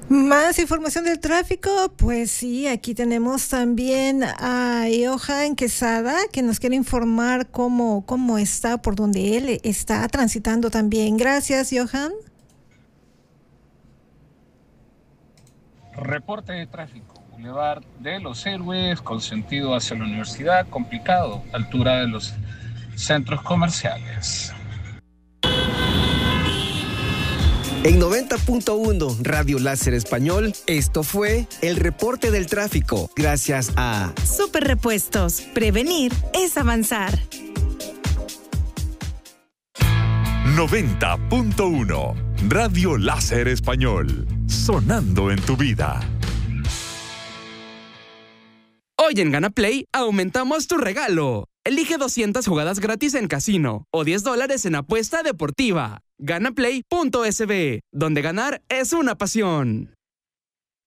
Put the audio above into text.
Más información del tráfico, pues sí, aquí tenemos también a Johan Quesada, que nos quiere informar cómo está, por donde él está transitando también. Gracias, Johan. Reporte de tráfico. Boulevard de los Héroes con sentido hacia la universidad, complicado, altura de los centros comerciales. En 90.1 Radio Láser Español, esto fue el reporte del tráfico, gracias a Super Repuestos. Prevenir es avanzar. 90.1 Radio Láser Español, sonando en tu vida. Hoy en Gana Play aumentamos tu regalo. Elige 200 jugadas gratis en casino o $10 en apuesta deportiva. Ganaplay.sb, donde ganar es una pasión.